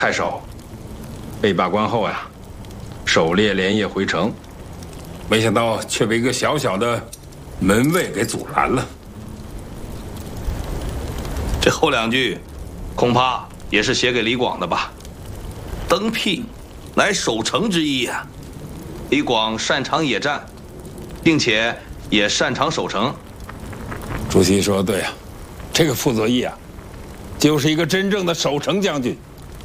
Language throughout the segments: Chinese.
太守被罢官后呀，狩猎连夜回城，没想到却被一个小小的门卫给阻拦了。 这后两句，恐怕也是写给李广的吧？登辟，乃守城之意呀。李广擅长野战，并且也擅长守城。 主席说的对啊，这个傅作义啊，就是一个真正的守城将军。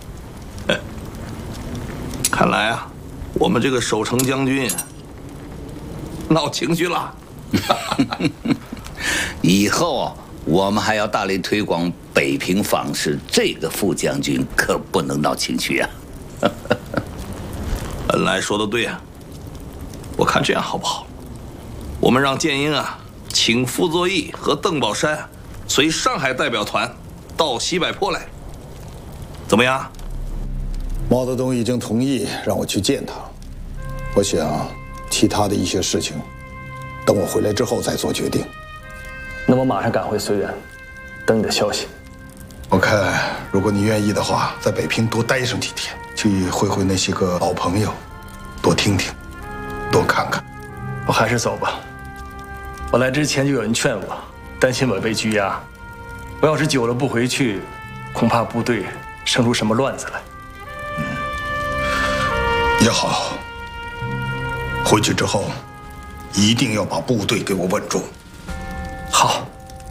看来啊，我们这个守城将军闹情绪了。 以后我们还要大力推广北平坊市，这个傅将军可不能闹情绪啊。 恩来说的对啊，我看这样好不好？我们让建英啊，请傅作义和邓宝山随上海代表团到西柏坡来，怎么样？ 毛泽东已经同意让我去见他，我想其他的一些事情，等我回来之后再做决定。 那么马上赶回绥远，等你的消息。 我看，如果你愿意的话，在北平多待上几天，去会会那些个老朋友，多听听，多看看。 我还是走吧。我来之前就有人劝我，担心我被拘押。我要是久了不回去，恐怕部队生出什么乱子来。 也好，回去之后，一定要把部队给我稳住。 好。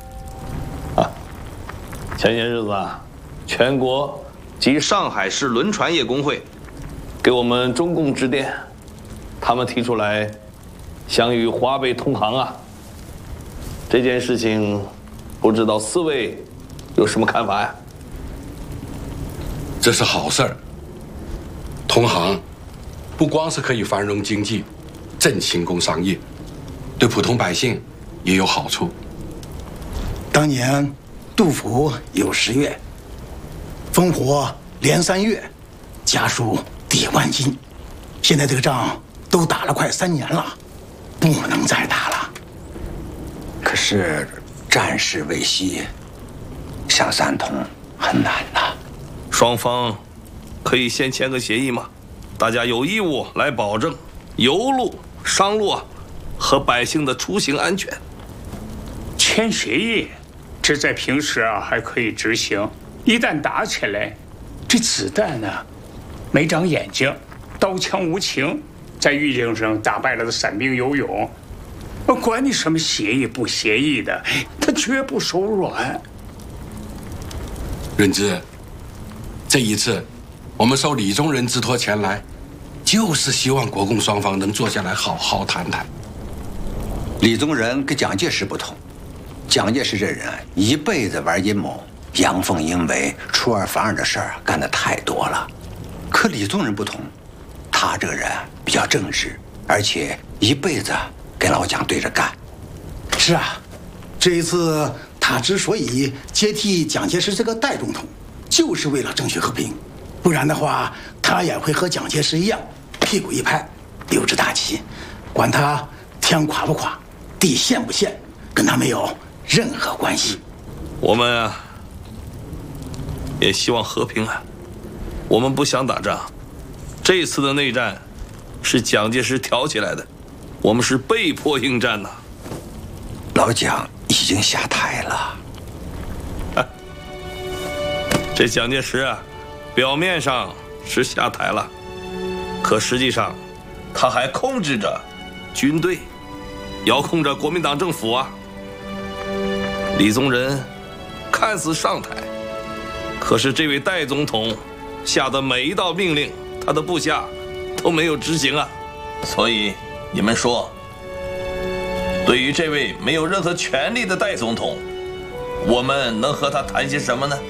前些日子啊，全国及上海市轮船业工会给我们中共致电，他们提出来想与华北通航啊。这件事情，不知道四位有什么看法呀？ 这是好事儿。通航不光是可以繁荣经济、振兴工商业，对普通百姓也有好处。 当年杜甫有诗曰：“烽火连3月，家书抵万金。”现在这个仗都打了快3年了，不能再打了。 可是战事未息，想散通很难呐。 双方可以先签个协议吗？大家有义务来保证邮路、商路和百姓的出行安全。 签协议，这在平时还可以执行，一旦打起来，这子弹呢，没长眼睛，刀枪无情，在预警上打败了的散兵游勇，管你什么协议不协议的，他绝不手软。 润之，这一次我们受李宗仁之托前来，就是希望国共双方能坐下来好好谈谈。 李宗仁跟蒋介石不同，蒋介石这人一辈子玩阴谋，阳奉阴违、出尔反尔的事儿干得太多了。可李宗仁不同，他这个人比较正直，而且一辈子跟老蒋对着干。 是啊，这一次他之所以接替蒋介石这个代总统，就是为了争取和平。不然的话，他也会和蒋介石一样，屁股一拍，溜之大吉，管他天垮不垮，地陷不陷，跟他没有任何关系。 我们啊，也希望和平啊。我们不想打仗，这次的内战是蒋介石挑起来的，我们是被迫应战呐。 老蒋已经下台了。 这蒋介石啊，表面上是下台了，可实际上他还控制着军队，遥控着国民党政府啊。李宗仁看似上台，可是这位代总统下的每一道命令，他的部下都没有执行啊。所以你们说，对于这位没有任何权力的代总统，我们能和他谈些什么呢？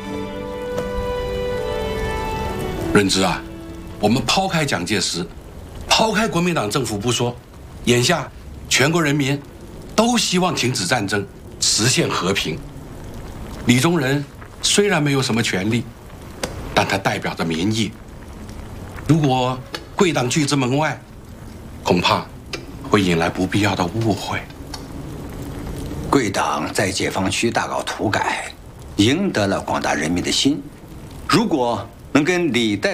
润之啊，我们抛开蒋介石，抛开国民党政府不说，眼下全国人民都希望停止战争，实现和平。李宗仁虽然没有什么权利，但他代表着民意。如果贵党拒之门外，恐怕会引来不必要的误会。 贵党在解放区大搞土改，赢得了广大人民的心。如果能跟李代